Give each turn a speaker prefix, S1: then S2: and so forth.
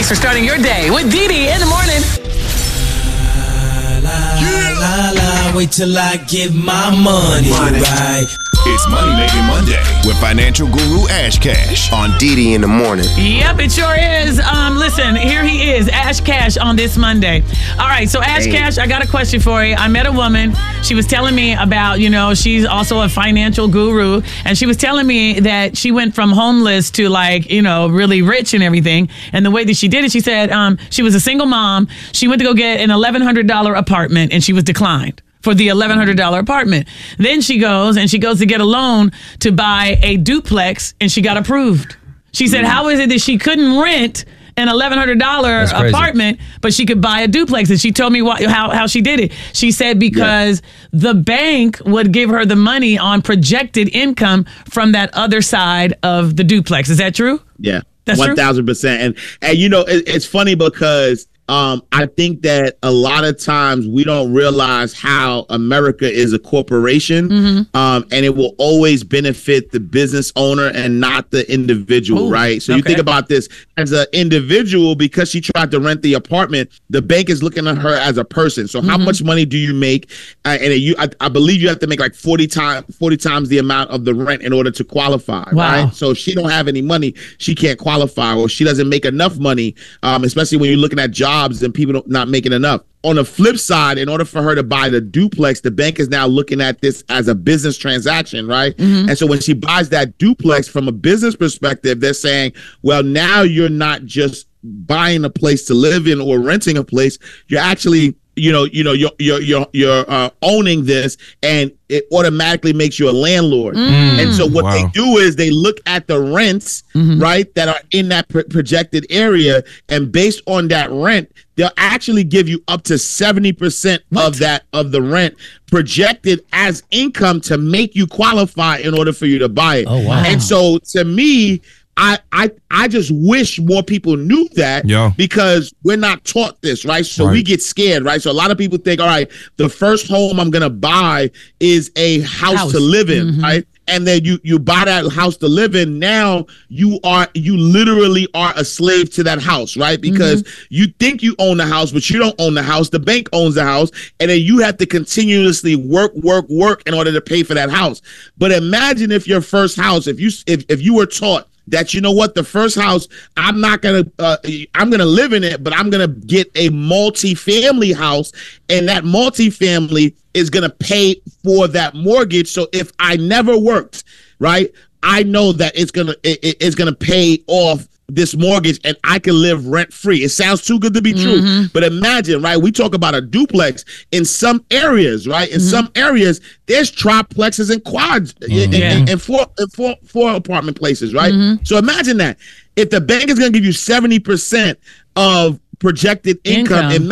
S1: Thanks for starting your day with Didi in the morning.
S2: Wait till I get my money right.
S3: It's Money Making Monday with financial guru Ash Cash on Didi in the morning.
S1: Yep, it sure is. Listen, here he is, Ash Cash on this Monday. All right, so Ash Cash, I got a question for you. I met a woman. She was telling me about, she's also a financial guru, and she was telling me that she went from homeless to really rich and everything. And the way that she did it, she said she was a single mom. She went to go get an $1,100 apartment, and she was declined for the $1,100 apartment. Then she goes to get a loan to buy a duplex, and she got approved. She said, how is it that she couldn't rent an $1,100 apartment, but she could buy a duplex? And she told me how she did it. She said because the bank would give her the money on projected income from that other side of the duplex. Is that true?
S4: Yeah,
S1: that's
S4: 1,000%. And it's funny because I think that a lot of times we don't realize how America is a corporation, and it will always benefit the business owner and not the individual, right? So you think about this as an individual, because she tried to rent the apartment, the bank is looking at her as a person. So how much money do you make? I believe you have to make like 40 times the amount of the rent in order to qualify, right? So if she don't have any money, she can't qualify, or she doesn't make enough money, especially when you're looking at jobs and people not making enough. On the flip side, in order for her to buy the duplex, the bank is now looking at this as a business transaction, right? And so when she buys that duplex from a business perspective, they're saying, well, now you're not just buying a place to live in or renting a place. You're actually you're owning this, and it automatically makes you a landlord. And so what they do is they look at the rents, right, that are in that projected area, and based on that rent, they'll actually give you up to 70% of the rent projected as income to make you qualify in order for you to buy it. Oh, wow. And so to me, I just wish more people knew that, because we're not taught this, right? So we get scared, right? So a lot of people think, all right, the first home I'm going to buy is a house to live in, right? And then you buy that house to live in. Now you literally are a slave to that house, right? Because you think you own the house, but you don't own the house. The bank owns the house, and then you have to continuously work in order to pay for that house. But imagine if your first house, if you were taught that, you know what, the first house, I'm going to live in it, but I'm going to get a multi-family house, and that multi-family is going to pay for that mortgage. So if I never worked, right, I know that it's going to pay off this mortgage, and I can live rent free. It sounds too good to be true, but imagine, right? We talk about a duplex in some areas, right? In some areas, there's triplexes and quads and four apartment places, right? So imagine that if the bank is going to give you 70% of projected income.